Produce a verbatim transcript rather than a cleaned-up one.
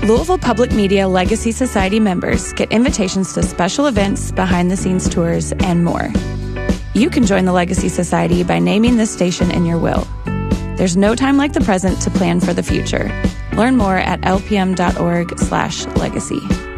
Louisville Public Media Legacy Society members get invitations to special events, behind-the-scenes tours, and more. You can join the Legacy Society by naming this station in your will. There's no time like the present to plan for the future. Learn more at lpm.org slash legacy.